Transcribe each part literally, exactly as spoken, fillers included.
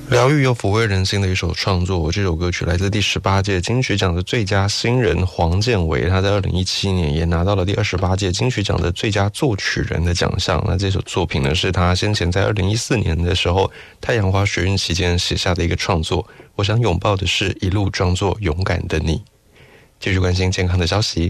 疗愈又抚慰人心的一首创作，这首歌曲来自第十八届金曲奖的最佳新人黄建伟，他在二零一七年也拿到了第二十八届金曲奖的最佳作曲人的奖项。那这首作品呢，是他先前在二零一四年的时候太阳花学运期间写下的一个创作。我想拥抱的是一路装作勇敢的你。继续关心健康的消息。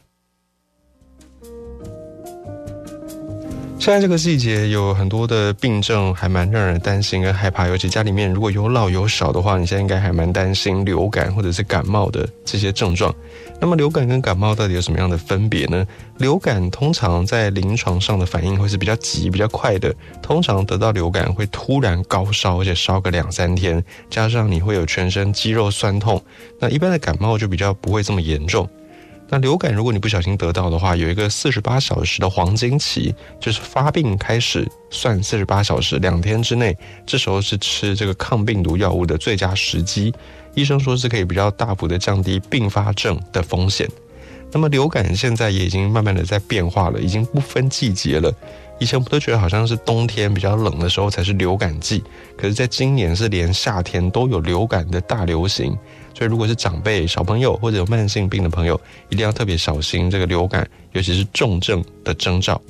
现在这个季节有很多的病症还蛮让人担心跟害怕，尤其家里面如果有老有小的话，你现在应该还蛮担心流感或者是感冒的这些症状。那么流感跟感冒到底有什么样的分别呢？流感通常在临床上的反应会是比较急比较快的，通常得到流感会突然高烧，而且烧个两三天，加上你会有全身肌肉酸痛。那一般的感冒就比较不会这么严重。那流感如果你不小心得到的话，有一个四十八小时的黄金期，就是发病开始算四十八小时，两天之内，这时候是吃这个抗病毒药物的最佳时机。医生说是可以比较大幅的降低并发症的风险。那么流感现在也已经慢慢的在变化了，已经不分季节了。以前我们都觉得好像是冬天比较冷的时候才是流感季，可是在今年是连夏天都有流感的大流行。所以如果是长辈、小朋友或者有慢性病的朋友，一定要特别小心这个流感，尤其是重症的征兆。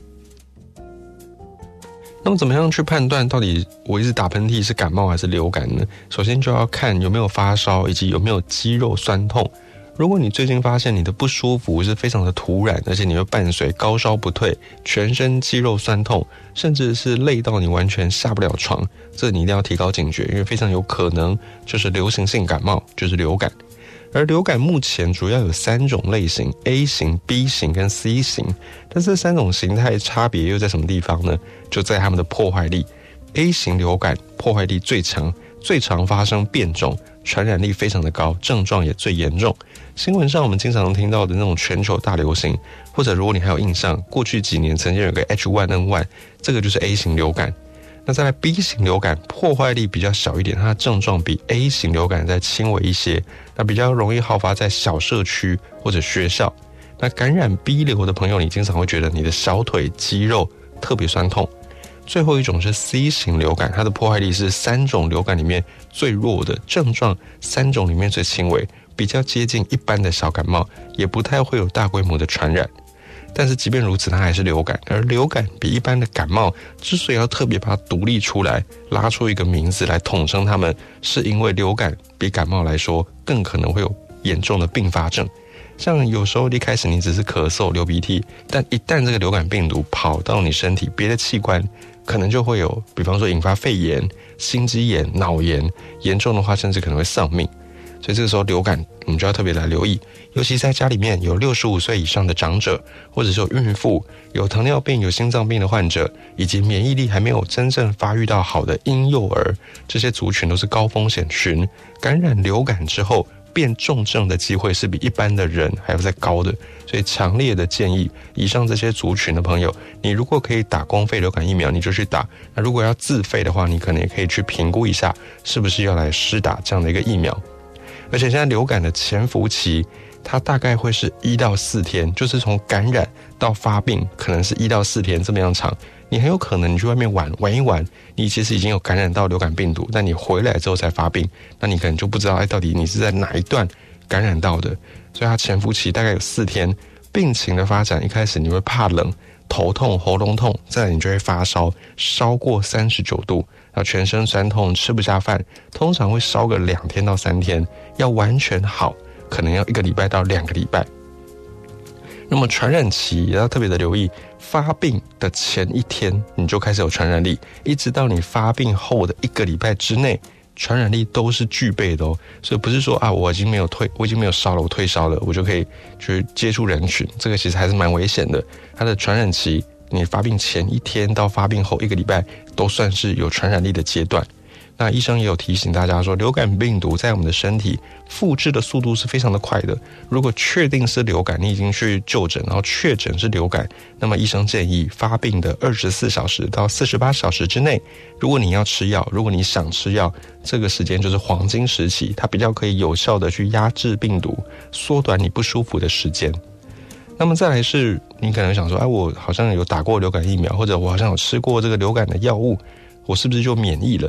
那么怎么样去判断到底我一直打喷嚏是感冒还是流感呢？首先就要看有没有发烧，以及有没有肌肉酸痛。如果你最近发现你的不舒服是非常的突然，而且你会伴随高烧不退、全身肌肉酸痛，甚至是累到你完全下不了床，这你一定要提高警觉，因为非常有可能就是流行性感冒，就是流感。而流感目前主要有三种类型 A 型、B 型跟 C 型，但这三种形态差别又在什么地方呢？就在它们的破坏力。 A 型流感破坏力最强，最常发生变种，传染力非常的高，症状也最严重。新闻上我们经常听到的那种全球大流行，或者如果你还有印象，过去几年曾经有个 H 一 N 一， 这个就是 A 型流感。那再来 B 型流感破坏力比较小一点，它的症状比 A 型流感再轻微一些，那比较容易好发在小社区或者学校。那感染 B 流的朋友，你经常会觉得你的小腿肌肉特别酸痛。最后一种是 C 型流感，它的破坏力是三种流感里面最弱的，症状三种里面最轻微，比较接近一般的小感冒，也不太会有大规模的传染。但是即便如此，它还是流感。而流感比一般的感冒之所以要特别把它独立出来，拉出一个名字来统称它们，是因为流感比感冒来说更可能会有严重的并发症。像有时候一开始你只是咳嗽流鼻涕，但一旦这个流感病毒跑到你身体别的器官，可能就会有比方说引发肺炎、心肌炎、脑炎，严重的话甚至可能会丧命。所以这个时候流感我们就要特别来留意，尤其在家里面有六十五岁以上的长者，或者是有孕妇、有糖尿病、有心脏病的患者，以及免疫力还没有真正发育到好的婴幼儿，这些族群都是高风险群，感染流感之后变重症的机会是比一般的人还要再高的。所以强烈的建议以上这些族群的朋友，你如果可以打公费流感疫苗你就去打，那如果要自费的话，你可能也可以去评估一下是不是要来施打这样的一个疫苗。而且现在流感的潜伏期它大概会是一到四天，就是从感染到发病可能是一到四天这么样长。你很有可能你去外面玩玩一玩，你其实已经有感染到流感病毒，但你回来之后才发病，那你可能就不知道哎，到底你是在哪一段感染到的。所以它潜伏期大概有四天，病情的发展一开始你会怕冷、头痛、喉咙痛，再来你就会发烧，烧过三十九度，然后全身酸痛，吃不下饭，通常会烧个两天到三天，要完全好可能要一个礼拜到两个礼拜。那么传染期也要特别的留意，发病的前一天你就开始有传染力，一直到你发病后的一个礼拜之内，传染力都是具备的哦。所以不是说啊，我已经没有退，我已经没有烧了，我退烧了，我就可以去接触人群，这个其实还是蛮危险的。它的传染期，你发病前一天到发病后一个礼拜，都算是有传染力的阶段。那医生也有提醒大家说，流感病毒在我们的身体复制的速度是非常的快的。如果确定是流感，你已经去就诊，然后确诊是流感，那么医生建议发病的二十四小时到四十八小时之内，如果你要吃药，如果你想吃药，这个时间就是黄金时期，它比较可以有效的去压制病毒，缩短你不舒服的时间。那么再来是，你可能想说，哎，我好像有打过流感疫苗，或者我好像有吃过这个流感的药物，我是不是就免疫了？不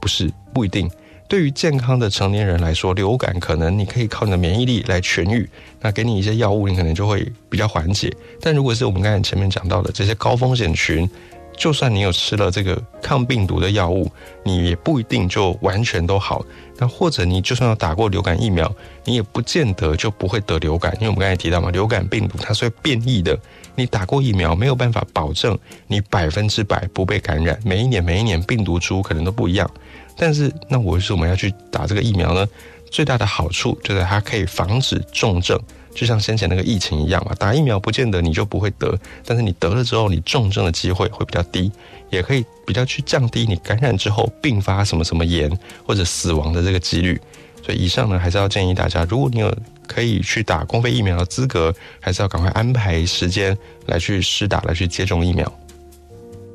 不是，不一定。对于健康的成年人来说，流感可能你可以靠你的免疫力来痊愈，那给你一些药物，你可能就会比较缓解。但如果是我们刚才前面讲到的这些高风险群，就算你有吃了这个抗病毒的药物，你也不一定就完全都好。那或者你就算有打过流感疫苗，你也不见得就不会得流感，因为我们刚才提到嘛，流感病毒它是会变异的，你打过疫苗没有办法保证你百分之百不被感染，每一年每一年病毒株可能都不一样。但是那为什么要去打这个疫苗呢？最大的好处就是它可以防止重症，就像先前那个疫情一样嘛，打疫苗不见得你就不会得，但是你得了之后你重症的机会会比较低，也可以比较去降低你感染之后并发什么什么炎或者死亡的这个几率。所以以上呢，还是要建议大家，如果你有可以去打公费疫苗的资格，还是要赶快安排时间来去施打，来去接种疫苗。